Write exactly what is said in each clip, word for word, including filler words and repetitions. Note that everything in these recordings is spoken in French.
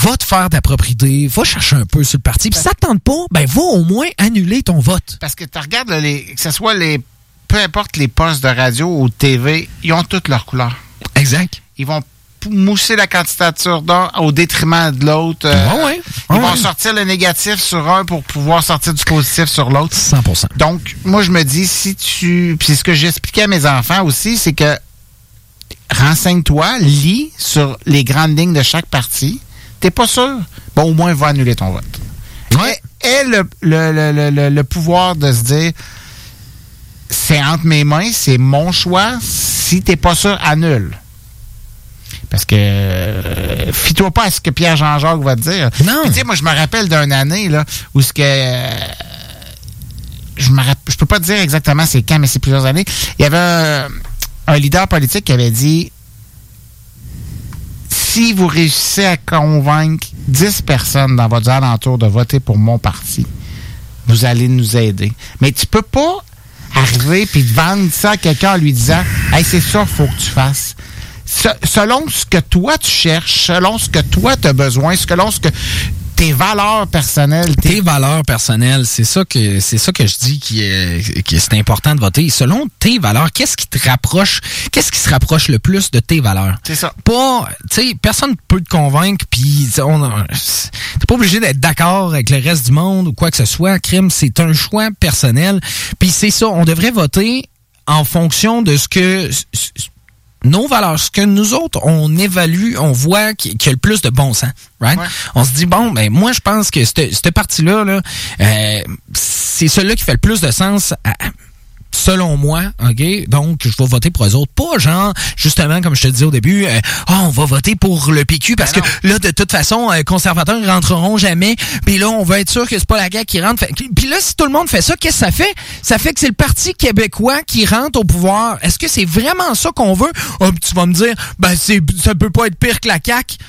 va te faire ta propre idée, va chercher un peu sur le parti. Puis si ça te tente pas, ben va au moins annuler ton vote. Parce que tu regardes, là, les, que ce soit les... Peu importe les postes de radio ou de T V, ils ont toutes leurs couleurs. Exact. Ils vont mousser la candidature d'un au détriment de l'autre. Euh, ouais, ouais. Ils ouais. vont sortir le négatif sur un pour pouvoir sortir du positif sur l'autre. cent pour cent. Donc, moi, je me dis, si tu... Puis c'est ce que j'expliquais à mes enfants aussi, c'est que renseigne-toi, lis sur les grandes lignes de chaque parti. T'es pas sûr? Bon, au moins, va annuler ton vote. Ouais. Et le, le, le, le, le pouvoir de se dire, c'est entre mes mains, c'est mon choix. Si t'es pas sûr, annule. Parce que euh, fie-toi pas à ce que Pierre Jean-Jacques va te dire. Non. Tu sais, moi, je me rappelle d'une année là où ce que euh, je me je peux pas te dire exactement c'est quand, mais c'est plusieurs années. Il y avait un, un leader politique qui avait dit, si vous réussissez à convaincre dix personnes dans votre alentour de voter pour mon parti, vous allez nous aider. Mais tu peux pas arriver puis vendre ça à quelqu'un en lui disant, hey, c'est ça qu'il faut que tu fasses. Selon ce que toi tu cherches, selon ce que toi tu as besoin, selon ce que tes valeurs personnelles, tes, tes valeurs personnelles, c'est ça que c'est ça que je dis qui est qui c'est important de voter. Selon tes valeurs, qu'est-ce qui te rapproche, qu'est-ce qui se rapproche le plus de tes valeurs? C'est ça. Pas, tu sais, personne peut te convaincre, puis on t'es pas obligé d'être d'accord avec le reste du monde ou quoi que ce soit. Crime, c'est un choix personnel. Puis c'est ça, on devrait voter en fonction de ce que nos valeurs, ce que nous autres, on évalue, on voit qu'il y a le plus de bon sens, right? Ouais. On se dit, bon, ben moi, je pense que cette, cette partie-là, là, euh, c'est celui-là qui fait le plus de sens à, selon moi, OK? Donc, je vais voter pour eux autres. Pas genre, justement, comme je te disais au début, euh, oh, on va voter pour le P Q parce ben que là, de toute façon, euh, conservateurs, ils rentreront jamais. Puis là, on va être sûr que c'est pas la guerre qui rentre. Puis là, si tout le monde fait ça, qu'est-ce que ça fait? Ça fait que c'est le Parti québécois qui rentre au pouvoir. Est-ce que c'est vraiment ça qu'on veut? Oh, tu vas me dire, ben, c'est, ça peut pas être pire que la C A Q.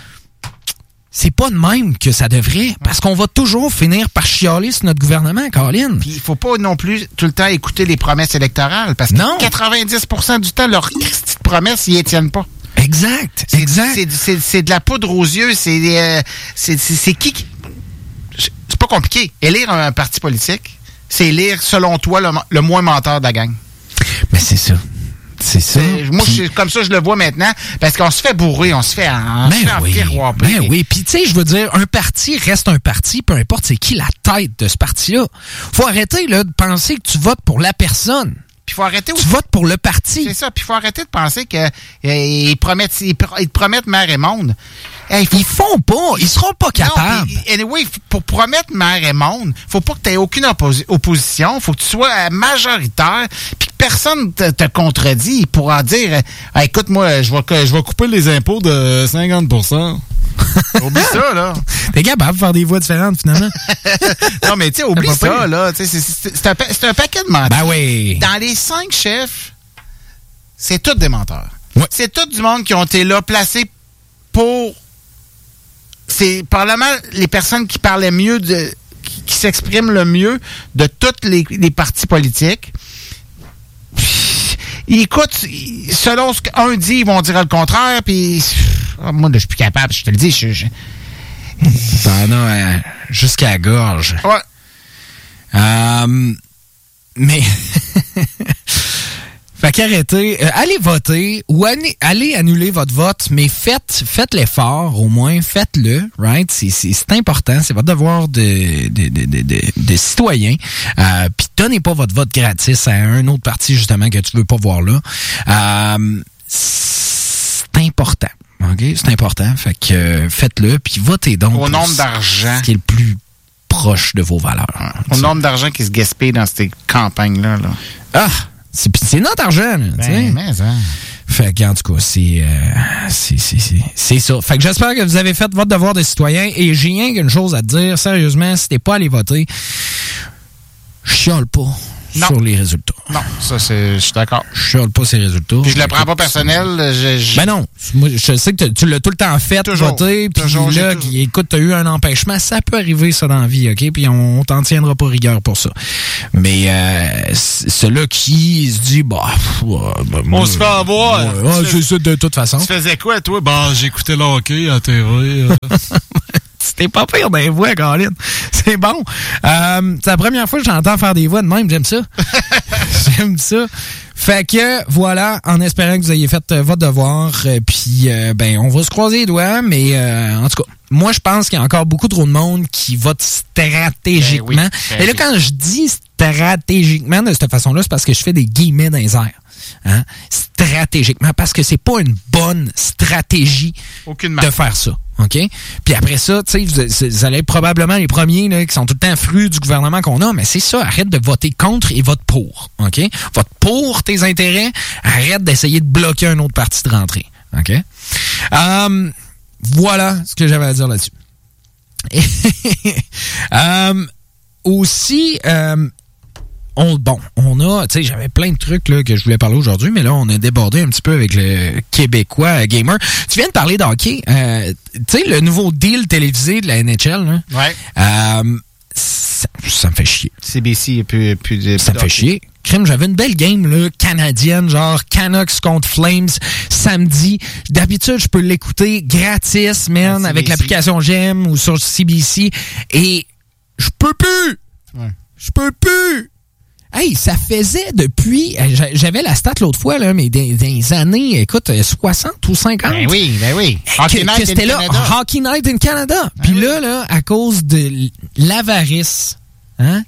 C'est pas de même que ça devrait, parce qu'on va toujours finir par chialer sur notre gouvernement, Caroline. Puis il faut pas non plus tout le temps écouter les promesses électorales, parce que non. quatre-vingt-dix pour cent du temps, leurs petites promesses, ils les tiennent pas. Exact, c'est, exact. C'est, c'est, c'est de la poudre aux yeux, c'est, euh, c'est, c'est, c'est qui... C'est pas compliqué. Élire un parti politique, c'est élire, selon toi, le, le moins menteur de la gang. Mais c'est ça. C'est ça. C'est, moi, je, comme ça, je le vois maintenant, parce qu'on se fait bourrer, on se fait en, ben oui, ben oui. Puis, tu sais, je veux dire, un parti reste un parti, peu importe c'est qui la tête de ce parti-là. Faut arrêter là de penser que tu votes pour la personne. Puis faut arrêter aussi. Tu votes pour le parti. C'est ça. Puis il faut arrêter de penser que euh, ils promettent, ils, ils te promettent mer et monde. Hey, faut... Ils font pas. Ils seront pas capables. Non, pis, anyway, pour promettre mer et monde, faut pas que tu aies aucune opposi- opposition. Faut que tu sois majoritaire. Puis que personne te, te contredit. Il pourra dire, ah, écoute, moi, je vais, je vais couper les impôts de cinquante pour cent. Oublie ça, là. T'es capable de faire des voix différentes, finalement. Non, mais tu sais, oublie ça, là. C'est, c'est, c'est, un, c'est un paquet de menteurs. Ben oui. Dans les cinq chefs, c'est tous des menteurs. Ouais. C'est tout du monde qui ont été là, placés pour... C'est probablement les personnes qui parlaient mieux, de, qui, qui s'expriment le mieux de tous les, les partis politiques. Ils écoutent, selon ce qu'un dit, ils vont dire le contraire, puis... Oh, moi, je suis plus capable, je te le dis. Je, je... Ben non, euh, jusqu'à la gorge. Ouais. Euh, mais... Fait qu'arrêtez, euh, allez voter ou allez, allez annuler votre vote, mais faites faites l'effort, au moins, faites-le, right? C'est, c'est, c'est important, c'est votre devoir de, de, de, de, de, de citoyen. Euh, Puis donnez pas votre vote gratis à un autre parti, justement, que tu veux pas voir là. Euh, c'est important, OK? C'est important, fait que euh, faites-le, puis votez donc. Au nombre d'argent. Ce qui est le plus proche de vos valeurs. Au nombre d'argent qui se gaspille dans ces campagnes-là, là. Ah! C'est, c'est notre argent, là, ben, tu sais. Mais ça. Fait que, en tout cas, c'est, euh, c'est, c'est, c'est, c'est ça. Fait que j'espère que vous avez fait votre devoir de citoyen et j'ai rien qu'une chose à te dire. Sérieusement, si t'es pas allé voter, chiale pas non. sur les résultats. Non, ça, c'est, je suis d'accord. Chiale pas ces résultats. Puis je le prends pas personnel. Je, je... Ben non. Moi, je sais que tu l'as tout le temps fait, toujours, voter. Puis toujours, là, tout... écoute, t'as eu un empêchement. Ça peut arriver, ça, dans la vie, OK? Puis on, on t'en tiendra pas rigueur pour ça. Mais euh, celui-là qui se dit, bah... bah on se fait avoir. Ouais, ouais, c'est ça, de toute façon. Tu faisais quoi, toi? Bah, j'écoutais le hockey à la T V. Euh. T'es pas pire des voix, Colin. C'est bon. Euh, c'est la première fois que j'entends faire des voix de même. J'aime ça. J'aime ça. Fait que, voilà, en espérant que vous ayez fait euh, votre devoir, euh, puis, euh, ben, on va se croiser les doigts, mais euh, en tout cas, moi, je pense qu'il y a encore beaucoup trop de monde qui vote stratégiquement. Ben oui, ben Et là, oui. Quand je dis stratégiquement de cette façon-là, c'est parce que je fais des guillemets dans les airs. Hein? Stratégiquement, parce que c'est pas une bonne stratégie Aucunement. de faire ça. OK? Puis après ça, tu sais, vous, vous allez être probablement les premiers là, qui sont tout le temps fruits du gouvernement qu'on a, mais c'est ça, arrête de voter contre et vote pour. OK? Vote pour tes intérêts, arrête d'essayer de bloquer un autre parti de rentrée. OK? Um, voilà ce que j'avais à dire là-dessus. um, aussi, um, On, bon, on a, tu sais, j'avais plein de trucs là, que je voulais parler aujourd'hui, mais là, on a débordé un petit peu avec le Québécois gamer. Tu viens de parler d'hockey. Euh, tu sais, le nouveau deal télévisé de la N H L, là, ouais. euh, ça, ça me fait chier. C B C et puis, puis, puis ça me fait chier. Crème, j'avais une belle game là, canadienne, genre Canucks contre Flames, samedi. D'habitude, je peux l'écouter gratis, man, avec l'application J'aime ou sur C B C. Et je peux plus! Ouais. Je peux plus! Hey, ça faisait depuis... J'avais la stat l'autre fois, là, mais des, des années, écoute, soixante ou cinquante. Ben oui, ben oui. Hockey Night que c'était là, Canada. Hockey Night in Canada. Ben Puis oui. là, là, à cause de l'avarice, hein,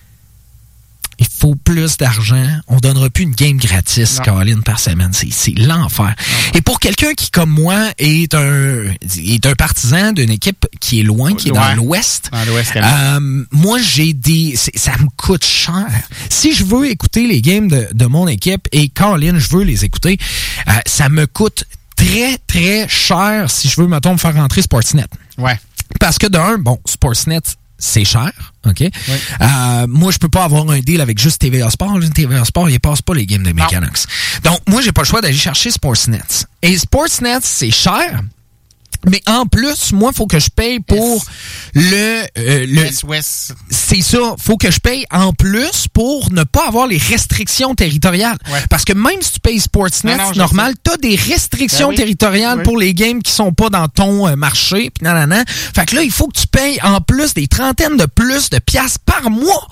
il faut plus d'argent. On donnera plus une game gratis, Colin, par semaine. C'est, c'est l'enfer. Non. Et pour quelqu'un qui, comme moi, est un, est un partisan d'une équipe qui est loin, qui est ouais. dans l'Ouest, dans l'Ouest euh, moi, j'ai des... ça me coûte cher. Si je veux écouter les games de, de mon équipe, et Colin, je veux les écouter, euh, ça me coûte très, très cher si je veux, mettons, me faire rentrer Sportsnet. Ouais. Parce que d'un, bon, Sportsnet... c'est cher, OK? Oui. Euh, moi, je peux pas avoir un deal avec juste T V A Sport. T V A Sport, il passe pas les games des Canucks. Donc, moi, j'ai pas le choix d'aller chercher Sportsnet. Et Sportsnet, c'est cher. Mais en plus, moi, il faut que je paye pour yes. le... Euh, le yes, yes. C'est ça. Faut que je paye en plus pour ne pas avoir les restrictions territoriales. Ouais. Parce que même si tu payes Sportsnet, non, non, normal, tu as des restrictions ben oui. territoriales oui. pour les games qui sont pas dans ton euh, marché. Pis nanana. Fait que là, il faut que tu payes en plus des trentaines de plus de piastres par mois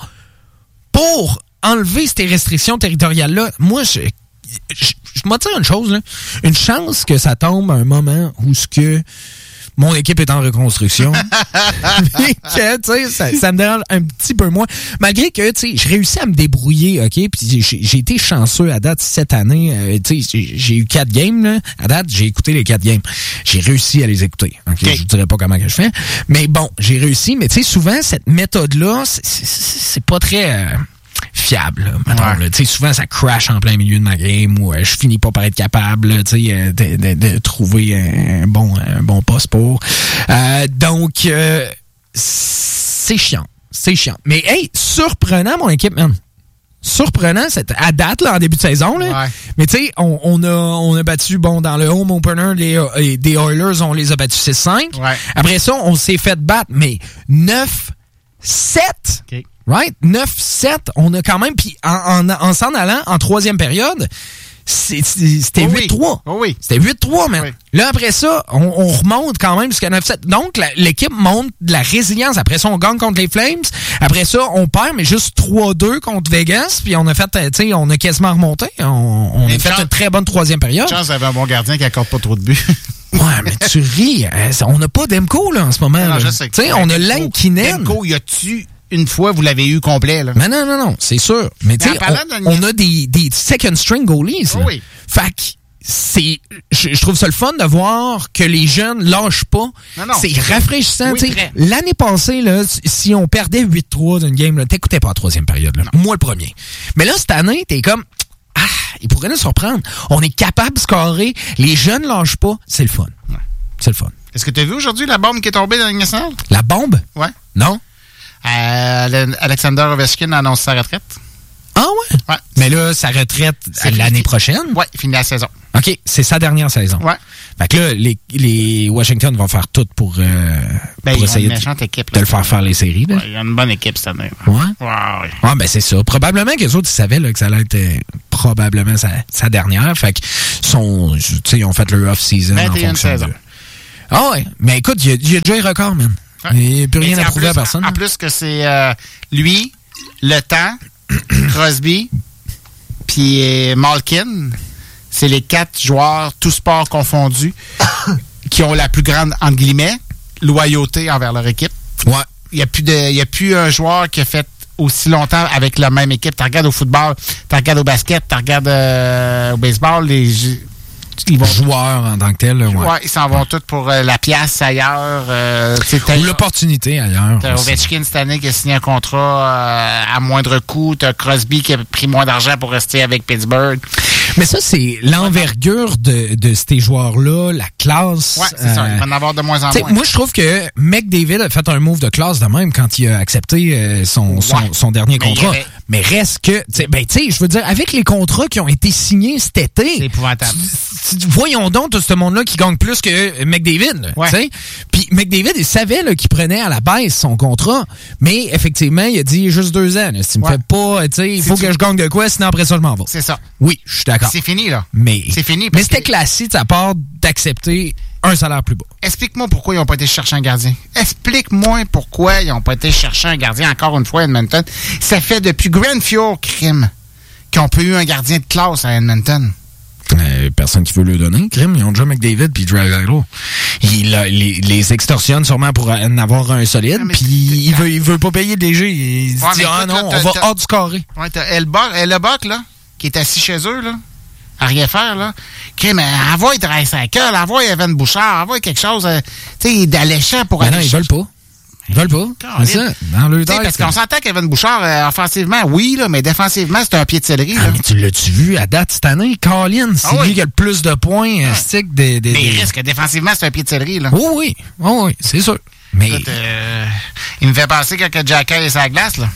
pour enlever ces restrictions territoriales-là. Moi, je... Je, je m'en dire une chose, là. Une chance que ça tombe à un moment où ce que mon équipe est en reconstruction. Mais que, tu sais, ça, ça me dérange un petit peu moins. Malgré que, tu sais, je réussis à me débrouiller, OK? Puis j'ai, j'ai été chanceux à date cette année. Euh, tu sais, j'ai, j'ai eu quatre games, là. À date, j'ai écouté les quatre games. J'ai réussi à les écouter. OK? okay. Je vous dirai pas comment que je fais. Mais bon, j'ai réussi. Mais tu sais, souvent, cette méthode-là, c'est, c'est, c'est pas très... Euh, fiable. Là, ouais. là, souvent, ça crash en plein milieu de ma game ou euh, je finis pas par être capable là, de, de, de, de trouver un bon, un bon poste pour. Euh, donc, euh, c'est chiant. C'est chiant. Mais hey, surprenant, mon équipe, man. Surprenant, c'est à date, là, en début de saison. Là. Ouais. Mais tu sais, on, on, a, on a battu, bon, dans le home opener des, des Oilers, on les a battus six cinq. Ouais. Après ça, on s'est fait battre, mais neuf sept. Okay. Right? neuf sept, on a quand même, puis en, en, en s'en allant en troisième période, c'est, c'était oh huit trois. Oui. Oh oui. C'était huit trois, man. Oui. Là, après ça, on, on remonte quand même jusqu'à neuf sept. Donc, la, l'équipe monte de la résilience. Après ça, on gagne contre les Flames. Après ça, on perd, mais juste trois deux contre Vegas. Puis on a fait, tu sais, on a quasiment remonté. On, on a fait chance, une très bonne troisième période. Chance d'avoir un bon gardien qui accorde pas trop de buts. Ouais, mais tu ris. On n'a pas Demko, là, en ce moment. Non, je sais. Tu sais, on a Lankinen. Demko, y a-tu une fois, vous l'avez eu complet, là? Mais non, non, non, c'est sûr. Mais tu sais, on, on a des, des second string goalies, là. Oh oui. Fait que c'est, je, je trouve ça le fun de voir que les jeunes lâchent pas. Non, non. C'est rafraîchissant. Oui, l'année passée, là, si on perdait huit trois d'une game, là, t'écoutais pas la troisième période, là. Moi, le premier. Mais là, cette année, t'es comme, ah, il pourrait nous surprendre. On est capable de scorer. Les jeunes lâchent pas. C'est le fun. Ouais. C'est le fun. Est-ce que t'as vu aujourd'hui la bombe qui est tombée dans la Ligue nationale? La bombe? Ouais. Non? Euh, Alexander Ovechkin annonce sa retraite. Ah ouais? Ouais. Mais là, sa retraite c'est l'année fini. prochaine? Ouais, il finit la saison. OK, c'est sa dernière saison. Ouais. Fait que là, les, les Washington vont faire tout pour, euh, ben, pour essayer de, équipe, là, de le faire faire les séries. Ouais, il y a une bonne équipe cette année. Ouais? Ouais, ouais. Ouais, ben c'est ça. Probablement que les autres, ils savaient là, que ça allait être euh, probablement sa, sa dernière. Fait que son, tu sais, ils ont fait leur off-season en fonction de... Ah ouais, mais écoute, il y a, il y a déjà un record, man. Il n'y a plus rien à prouver plus, à personne. En, en plus que c'est euh, lui, Le Temps, Crosby, puis Malkin. C'est les quatre joueurs, tous sports confondus, qui ont la plus grande, entre guillemets, loyauté envers leur équipe. Ouais. Il n'y a plus de, il y a plus un joueur qui a fait aussi longtemps avec la même équipe. Tu regardes au football, tu regardes au basket, tu regardes euh, au baseball, les ils vont joueurs en tant que tel. Ouais, ouais ils s'en vont ouais. tous pour euh, la pièce ailleurs. Euh, Ou l'opportunité ailleurs. T'as Ovechkin cette année qui a signé un contrat euh, à moindre coût. T'as Crosby qui a pris moins d'argent pour rester avec Pittsburgh. Mais ça, c'est l'envergure de, de ces joueurs-là, la classe. Ouais, c'est euh, ça. Il va en avoir de moins en moins. Moi, je trouve que McDavid a fait un move de classe de même quand il a accepté euh, son, son, ouais. son dernier mais contrat. Avait... Mais reste que, ben, tu sais, je veux dire, avec les contrats qui ont été signés cet été. C'est épouvantable. Tu, tu, voyons donc tout ce monde-là qui gagne plus que McDavid. Ouais. Tu sais. Puis McDavid, il savait là, qu'il prenait à la baisse son contrat. Mais effectivement, il a dit juste deux ans. Là, si tu me ouais. fais pas, tu sais, il faut que je gagne de quoi, sinon après ça, je m'en vais. C'est ça. Oui, je suis d'accord. C'est fini, là. Mais, c'est fini. Mais c'était que... classique de sa part d'accepter un salaire plus bas. Explique-moi pourquoi ils n'ont pas été chercher un gardien. Explique-moi pourquoi ils n'ont pas été chercher un gardien, encore une fois, à Edmonton. Ça fait depuis Grenfell, crime, qu'ils n'ont pas eu un gardien de classe à Edmonton. Euh, personne qui veut le donner, crime. Ils ont déjà McDavid puis Dragalo. Il les, les extorsionne sûrement pour en avoir un solide, puis il veut, il veut pas payer le léger. Il se ouais, dit, ah non, on va hors du carré. Ouais, t'as Hellebuck, là, qui est assis chez eux, là, à rien faire, là. Okay, mais envoie Dreisaitl, envoie Evan Bouchard, envoie quelque chose, euh, tu sais, d'alléchant pour aller. Non, ils veulent pas. Ils veulent pas. C'est ça. Dans le tête. Parce qu'on s'entend qu'Evan Bouchard, euh, offensivement, oui, là, mais défensivement, c'est un pied de céleri. Ah, mais tu l'as-tu vu à date cette année? Colin, c'est ah, lui oui. qui a le plus de points. Ah. Stick des, des, mais des... il risque défensivement, c'est un pied de céleri, là. Oh, oui, oh, oui, c'est sûr. Mais. Écoute, euh, il me fait penser que Jacky est sur la glace, là.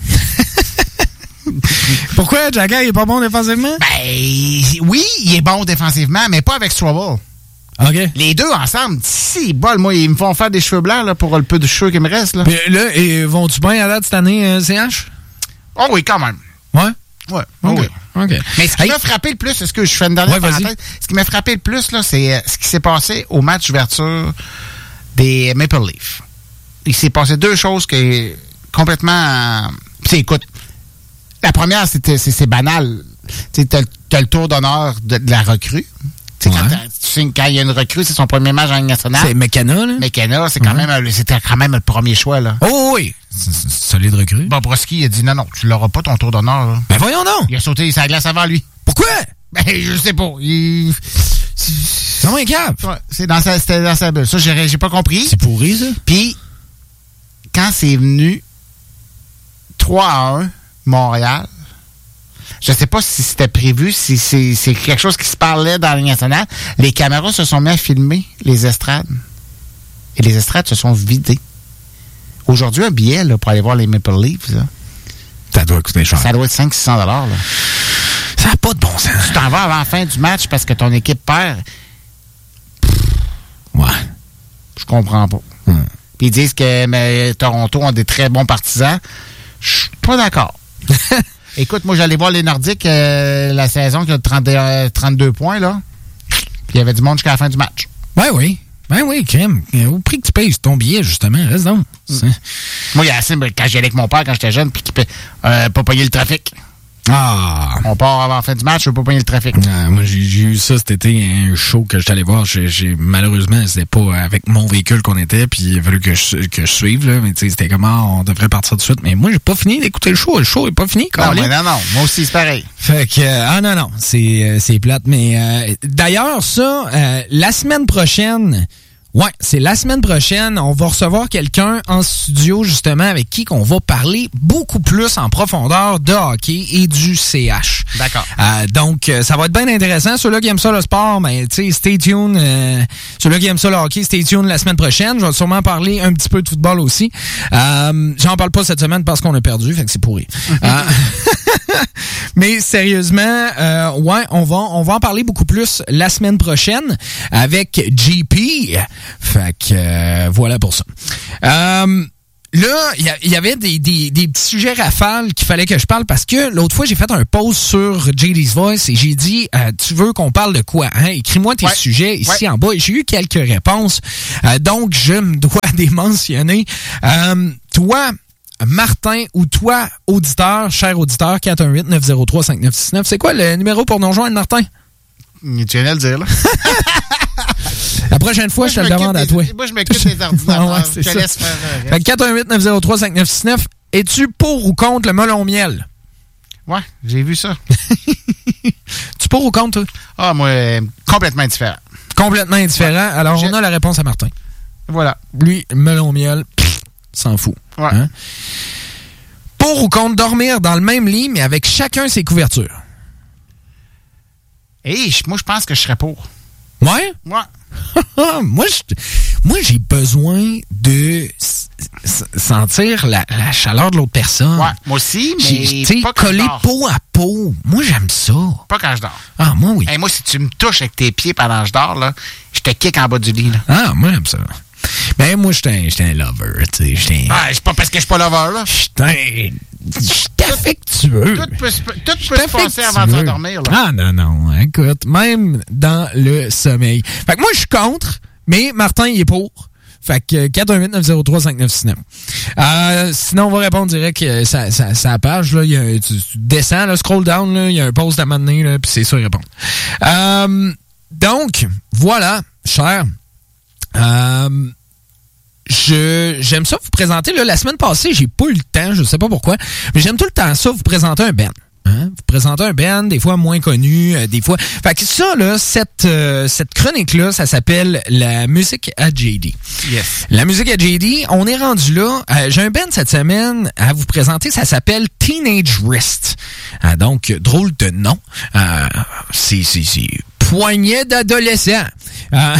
Pourquoi Jacky il est pas bon défensivement? Ben, oui, il est bon défensivement, mais pas avec Strouble. OK. Les deux ensemble, si bol, moi, ils me font faire des cheveux blancs là, pour le peu de cheveux qui me reste. Là, puis là et vont-tu bien à date cette année, euh, C H? Oh oui, quand même. Ouais? Ouais. OK. Oui. OK. Mais ce qui hey. m'a frappé le plus, est-ce que je fais une dernière ouais, parenthèse? Ce qui m'a frappé le plus, là, c'est euh, ce qui s'est passé au match d'ouverture des Maple Leafs. Il s'est passé deux choses qui complètement... Euh, puis écoute, la première, c'était, c'est, c'est banal. Tu sais, t'as, t'as le tour d'honneur de, de la recrue. Ouais. Quand, tu sais, quand il y a une recrue, c'est son premier match en Ligue nationale. C'est McKenna, là? McKenna, c'est quand ouais. même, c'était quand même le premier choix, là. Oh oui! C'est, c'est solide recrue. Bobrovski, il a dit non, non, tu l'auras pas ton tour d'honneur, là. Ben voyons donc! Il a sauté sa glace avant lui. Pourquoi? Ben, je sais pas. Il... C'est moins grave. Ouais, c'est dans sa, c'était dans sa bulle. Ça, j'ai, j'ai pas compris. C'est pourri, ça? Puis, quand c'est venu trois à un, Montréal, je sais pas si c'était prévu, si c'est, c'est quelque chose qui se parlait dans la Ligue nationale. Les caméras se sont mis à filmer les estrades. Et les estrades se sont vidées. Aujourd'hui, un billet là, pour aller voir les Maple Leafs, là, ça doit coûter cher. Ça doit être cinq cents à six cents dollars. Là. Ça n'a pas de bon sens. Tu t'en vas avant la fin du match parce que ton équipe perd. Ouais. Je comprends pas. Hum. Puis ils disent que mais, Toronto ont des très bons partisans. Je suis pas d'accord. Écoute, moi, j'allais voir les Nordiques euh, la saison qui a trente, euh, trente-deux points, là. Puis il y avait du monde jusqu'à la fin du match. Ben oui. Ben oui, crème. Au prix que tu payes ton billet, justement, reste donc. Mm. Moi, il y a assez, quand j'allais avec mon père quand j'étais jeune, puis qu'il ne euh, pas payer le trafic. Ah! On part avant la fin du match, je ne veux pas payer le trafic. Ah, moi, j'ai, j'ai eu ça cet été, un show que j'étais allé voir. J'ai, j'ai, malheureusement, c'était pas avec mon véhicule qu'on était, puis il a fallu que je, que je suive, là. Mais tu sais, c'était comment on devrait partir tout de suite. Mais moi, j'ai pas fini d'écouter le show. Le show est pas fini, quand même. Non, non, non. Moi aussi, c'est pareil. Fait que, euh, ah non, non. C'est, euh, c'est plate. Mais euh, d'ailleurs, ça, euh, la semaine prochaine... Ouais, c'est la semaine prochaine. On va recevoir quelqu'un en studio, justement, avec qui qu'on va parler beaucoup plus en profondeur de hockey et du C H. D'accord. Euh, donc, ça va être bien intéressant. Ceux-là qui aiment ça, le sport, ben, tu sais, stay tuned. Euh, ceux-là qui aiment ça, le hockey, stay tuned la semaine prochaine. Je vais sûrement parler un petit peu de football aussi. Euh, j'en parle pas cette semaine parce qu'on a perdu, fait que c'est pourri. euh, mais sérieusement, euh, ouais, on va, on va en parler beaucoup plus la semaine prochaine avec G P. Fait que euh, voilà pour ça. Euh, là, il y, y avait des, des, des petits sujets rafales qu'il fallait que je parle parce que l'autre fois, j'ai fait un post sur J D's Voice et j'ai dit, euh, tu veux qu'on parle de quoi? Hein? Écris-moi tes ouais. sujets ici ouais. en bas. Et j'ai eu quelques réponses. Euh, donc, je me dois des mentionner. Euh, toi, Martin, ou toi, auditeur, cher auditeur, quatre un huit neuf zéro trois cinq neuf six neuf. C'est quoi le numéro pour nous rejoindre, Martin? Tu viens de le dire, là. La prochaine fois, moi, je te le demande des, à toi. Moi, je m'occupe des ordinateurs. Ah ouais, je te ça. laisse faire. Euh, fait que quatre un huit neuf zéro trois cinq neuf six neuf. Es-tu pour ou contre le melon miel? Ouais, j'ai vu ça. Tu pour ou contre, toi? Ah, moi, euh, complètement différent. Complètement indifférent. Ouais. Alors, j'ai... on a la réponse à Martin. Voilà. Lui, melon miel, pff, s'en fout. Ouais. Hein? Pour ou contre dormir dans le même lit, mais avec chacun ses couvertures? Hey, moi, je pense que je serais pour. Ouais? Ouais. moi, je, moi, j'ai besoin de s- s- sentir la, la chaleur de l'autre personne. Ouais, moi aussi, mais tu pas quand coller je dors. peau à peau. Moi, j'aime ça. Pas quand je dors. Ah, moi, oui. Hey, moi, si tu me touches avec tes pieds pendant que je dors, là, je te kick en bas du lit. Là. Ah, moi, j'aime ça. Ben, moi, j'étais un, un lover, tu sais. J'étais un... Ah, c'est pas parce que je suis pas lover, là. J'étais un... J'étais affectueux. Tout peut, se, tout peut se passer avant de s'endormir, là. Ah, non, non. Écoute, même dans le sommeil. Fait que moi, je suis contre, mais Martin, il est pour. Fait que quatre un huit neuf zéro trois cinq neuf six neuf. Euh, sinon, on va répondre direct euh, sa, sa, sa page. Là, il y a, tu, tu descends, là, scroll down, là, il y a un post à m'amener, là, puis c'est ça, répondre. Euh, donc, voilà, cher. Euh, je j'aime ça vous présenter. Là, la semaine passée, j'ai pas eu le temps, je sais pas pourquoi, mais j'aime tout le temps ça, vous présenter un band. Hein? Vous présentez un band, des fois moins connu, euh, des fois... Fait que ça, là, cette, euh, cette chronique-là, ça s'appelle La musique à J D. Yes. La musique à J D, on est rendu là. Euh, j'ai un band cette semaine à vous présenter, ça s'appelle Teenage Wrist. Ah, donc, drôle de nom. Euh, c'est... c'est, c'est poignet d'adolescents. Euh,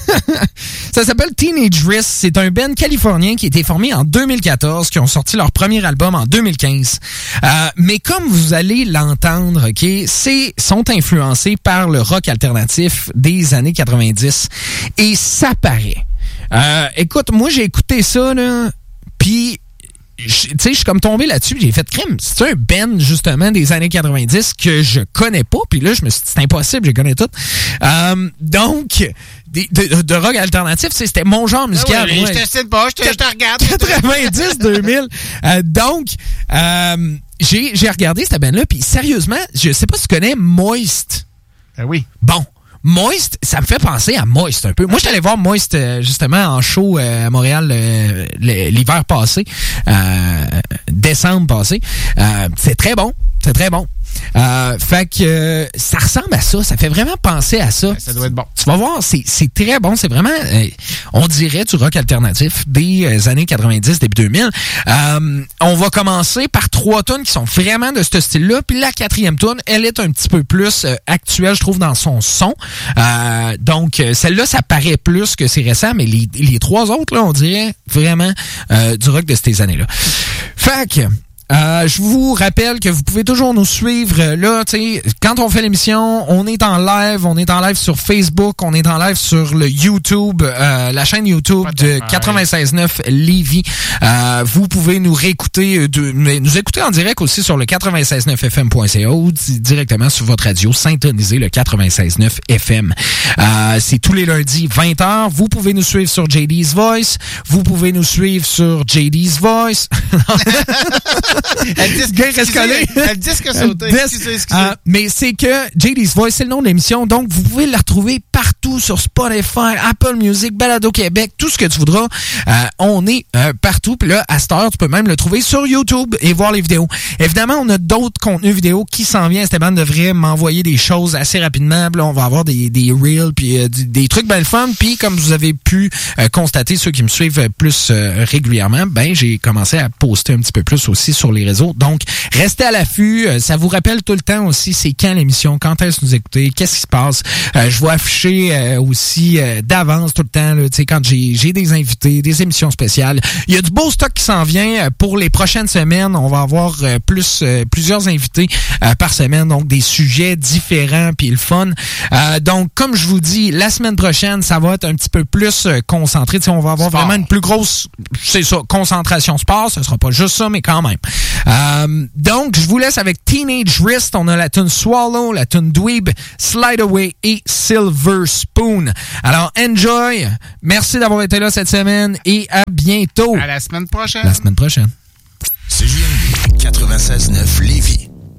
ça s'appelle Teenage Wrist. C'est un band californien qui a été formé en deux mille quatorze, qui ont sorti leur premier album en deux mille quinze. Euh, mais comme vous allez l'entendre, ok, c'est sont influencés par le rock alternatif des années quatre-vingt-dix. Et ça paraît. Euh, écoute, moi j'ai écouté ça, là, puis tu sais, je suis comme tombé là-dessus, j'ai fait crime. C'est un band, justement, des années quatre-vingt-dix que je connais pas, puis là, je me suis dit, c'est impossible, je connais tout. Euh, donc, des, de, de rock alternatif, c'était mon genre musical. Ah oui, ouais. Je te cite pas, je te, je te regarde. quatre-vingt-dix deux mille. Euh, donc, euh, j'ai, j'ai regardé cette band-là, puis sérieusement, je sais pas si tu connais Moist. Ah oui. Bon. Moist, ça me fait penser à Moist un peu. Moi, j'étais allé voir Moist euh, justement en show euh, à Montréal euh, l'hiver passé, euh, décembre passé. Euh, c'est très bon, c'est très bon. Euh, fait que euh, ça ressemble à ça, ça fait vraiment penser à ça. Ça doit être bon. Tu vas voir, c'est, c'est très bon, c'est vraiment, euh, on dirait du rock alternatif des euh, années quatre-vingt-dix, début deux mille. Euh, on va commencer par trois tunes qui sont vraiment de ce style-là, puis la quatrième tune, elle est un petit peu plus euh, actuelle, je trouve, dans son son. Euh, donc, celle-là, ça paraît plus que c'est récent, mais les, les trois autres, là, on dirait vraiment euh, du rock de ces années-là. Fait que... Euh, je vous rappelle que vous pouvez toujours nous suivre là, tu sais, quand on fait l'émission, on est en live, on est en live sur Facebook, on est en live sur le YouTube, euh, la chaîne YouTube de quatre-vingt-seize neuf Lévis. Euh, vous pouvez nous réécouter, de, nous écouter en direct aussi sur le quatre-vingt-seize neuf F M point C A ou directement sur votre radio, synthonisez le quatre-vingt-seize neuf F M. Euh, c'est tous les lundis vingt heures. Vous pouvez nous suivre sur J D's Voice. Vous pouvez nous suivre sur J D's Voice. Elle dit Elle dit ce que sauter. Excusez, excusez. Euh, mais c'est que J D's Voice, c'est le nom de l'émission, donc vous pouvez la retrouver partout sur Spotify, Apple Music, Balado Québec, tout ce que tu voudras. Euh, on est euh, partout. Puis là, à cette heure, tu peux même le trouver sur YouTube et voir les vidéos. Évidemment, on a d'autres contenus vidéo qui s'en viennent. Esteban devrait m'envoyer des choses assez rapidement. Puis là, on va avoir des, des reels, puis euh, des, des trucs bien le fun. Puis comme vous avez pu euh, constater, ceux qui me suivent plus euh, régulièrement, ben j'ai commencé à poster un petit peu plus aussi sur les réseaux. Donc, restez à l'affût. Euh, ça vous rappelle tout le temps aussi c'est quand l'émission, quand est-ce que nous écoutez, qu'est-ce qui se passe. Euh, je vais afficher euh, aussi euh, d'avance tout le temps, là, tu sais, quand j'ai, j'ai des invités, des émissions spéciales. Il y a du beau stock qui s'en vient pour les prochaines semaines. On va avoir euh, plus euh, plusieurs invités euh, par semaine, donc des sujets différents puis le fun. Euh, donc, comme je vous dis, la semaine prochaine, ça va être un petit peu plus euh, concentré. Tu sais, on va avoir sport. Vraiment une plus grosse, c'est ça, concentration sport. Ce sera pas juste ça, mais quand même. Euh, donc, je vous laisse avec Teenage Wrist. On a la tune Swallow, la tune Dweeb, Slide Away et Silver Spoon. Alors, enjoy. Merci d'avoir été là cette semaine et à bientôt. À la semaine prochaine. La semaine prochaine. C J M D quatre-vingt-seize neuf